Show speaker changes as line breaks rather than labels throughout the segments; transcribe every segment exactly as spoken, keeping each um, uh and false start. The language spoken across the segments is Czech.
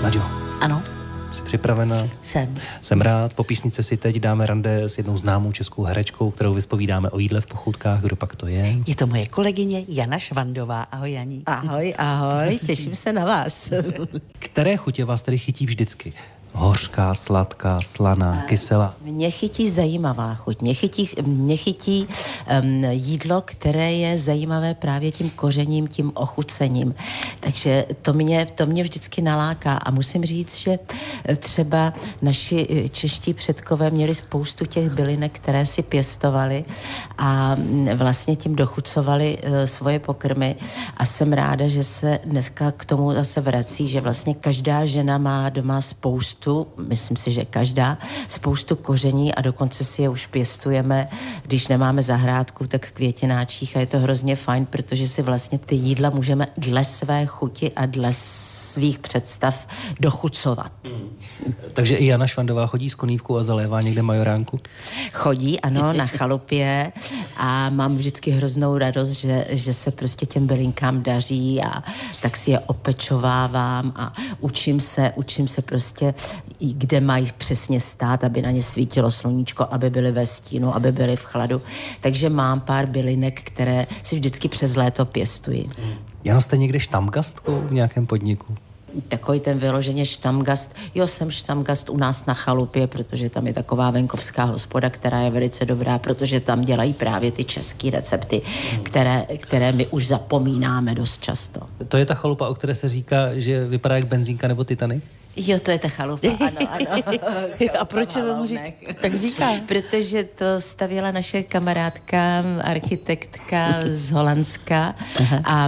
Naďo.
Ano.
Jsi připravena?
Jsem.
Jsem rád. Po písnice si teď dáme rande s jednou známou českou herečkou, kterou vyspovídáme o jídle v pochůtkách. Kdo pak to je?
Je to moje kolegyně Jana Švandová. Ahoj, Janí.
Ahoj, ahoj, těším se na vás.
Které chutě vás tedy chytí vždycky? Hořká, sladká, slaná, kyselá?
Mě chytí zajímavá chuť. Mě chytí, mě chytí um, jídlo, které je zajímavé právě tím kořením, tím ochucením. Takže to mě, to mě vždycky naláká. A musím říct, že třeba naši čeští předkové měli spoustu těch bylinek, které si pěstovali a vlastně tím dochucovali uh, svoje pokrmy. A jsem ráda, že se dneska k tomu zase vrací, že vlastně každá žena má doma spoustu, myslím si, že každá, spoustu koření a dokonce si je už pěstujeme, když nemáme zahrádku, tak v květináčích a je to hrozně fajn, protože si vlastně ty jídla můžeme dle své chuti a dle svých představ dochucovat. Hmm.
Takže i Jana Švandová chodí s konívkou a zalévá někde majoránku?
Chodí, ano, na chalupě a mám vždycky hroznou radost, že, že se prostě těm bylinkám daří a tak si je opečovávám a učím se, učím se prostě, kde mají přesně stát, aby na ně svítilo sluníčko, aby byly ve stínu, aby byly v chladu. Takže mám pár bylinek, které si vždycky přes léto pěstuji.
Jano, jste někde štamgastkou v nějakém podniku?
Takový ten vyloženě štamgast. Jo, jsem štamgast u nás na chalupě, protože tam je taková venkovská hospoda, která je velice dobrá, protože tam dělají právě ty české recepty, které, které my už zapomínáme dost často.
To je ta chalupa, o které se říká, že vypadá jak benzínka nebo Titanic?
Jo, to je ta chalupa, ano, ano.
A proč se tomu říká? Tak říká.
Protože to stavěla naše kamarádka, architektka z Holandska. Aha. A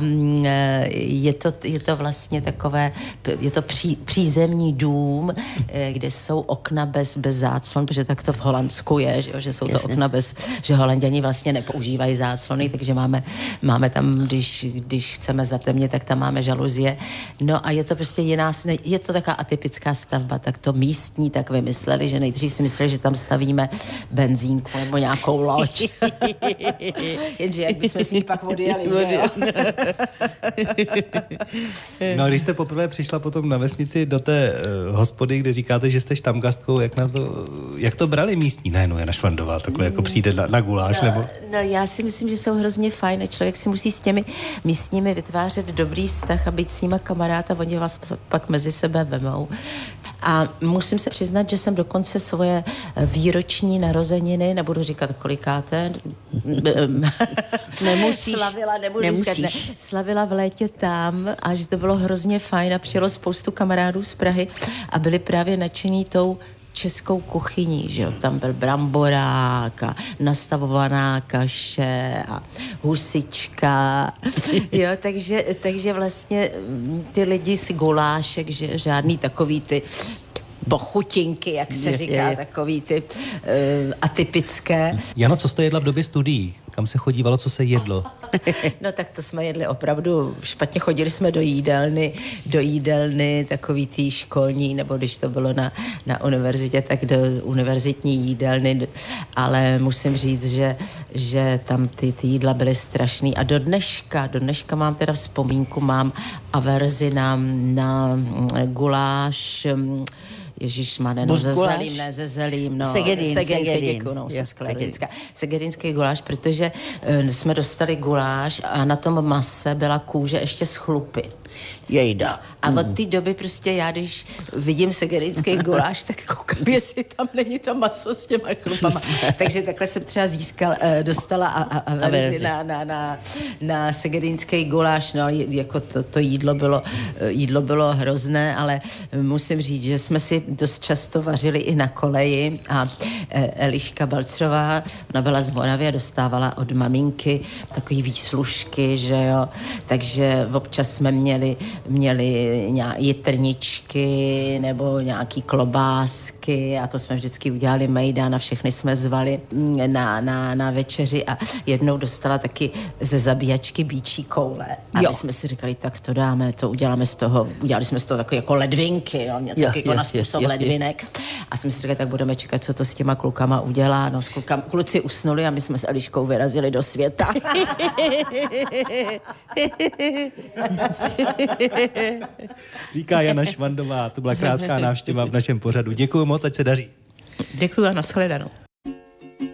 je to, je to vlastně takové, je to pří, přízemní dům, kde jsou okna bez, bez záclon, protože tak to v Holandsku je, že, že jsou to Jasně. okna bez, že Holanděni vlastně nepoužívají záclony, takže máme, máme tam, když, když chceme zatemnit, tak tam máme žaluzie. No a je to prostě jiná, je to taková typická stavba, tak to místní tak vymysleli, že nejdřív si mysleli, že tam stavíme benzínku nebo nějakou loď. Jenže jak bychom s ní pak odjeli, že jo?
No a když jste poprvé přišla potom na vesnici do té uh, hospody, kde říkáte, že jste štamgastkou, jak, na to, jak to brali místní? Ne, no Jana Švandová, takhle jako přijde na, na guláš,
no,
nebo...
No já si myslím, že jsou hrozně fajn a člověk si musí s těmi místními vytvářet dobrý vztah a být s nima kamarád a oni vás pak mezi sebe vemou. A musím se přiznat, že jsem dokonce svoje výroční narozeniny, nebudu říkat kolikáté,
nemusíš,
slavila, nebudu
nemusíš.
říkat, ne, slavila v létě tam a že to bylo hrozně fajn a přijelo spoustu kamarádů z Prahy a byli právě nadšení tou českou kuchyní, že jo, tam byl bramborák a nastavovaná kaše a husička, jo, takže, takže vlastně ty lidi si gulášek, že žádný takový ty bochutinky, jak se je, říká, je, je. takový ty uh, atypické.
Jano, co jste jedla v době studií? Kam se chodívalo, co se jedlo?
No tak to jsme jedli opravdu špatně. Chodili jsme do jídelny, do jídelny takový tý školní, nebo když to bylo na, na univerzitě, tak do univerzitní jídelny, ale musím říct, že, že tam ty, ty jídla byly strašný a do dneška, do dneška mám teda vzpomínku, mám averzi na, na guláš, ježišmane, no ze zelím, ne ze zelím, no.
Segedin,
Segedinský,
segedin.
děkuju, no, jsem skladická. Segedinský guláš, protože uh, jsme dostali guláš a na tom mase byla kůže ještě z chlupy.
Jejda.
A od té doby prostě já, když vidím segedinský guláš, tak koukám, jestli tam není to maso s těma chlupama. Takže takhle jsem třeba získal, uh, dostala a, a, a verzi na, na, na, na segedinský guláš, no ale jako to, to jídlo bylo, jídlo bylo hrozné, ale musím říct, že jsme si dost často vařili i na koleji a Eliška Balcrová, ona byla z Moravy a dostávala od maminky takový výslužky, že jo, takže občas jsme měli, měli jitrničky nebo nějaký klobásky a to jsme vždycky udělali mejdan a všechny jsme zvali na, na, na večeři a jednou dostala taky ze zabíjačky býčí koule a jo. My jsme si říkali, tak to dáme, to uděláme z toho, udělali jsme z toho takové jako ledvinky, jo, něco jo, jako jo, na způsob jo, ledvinek jo. A jsme si říkali, tak budeme čekat, co to s těma klukama udělá, no s klukama, kluci usnuli a my jsme s Eliškou vyrazili do světa.
Říká Jana Švandová, to byla krátká návštěva v našem pořadu. Děkuji moc, ať se daří.
Děkuji a nashledanou.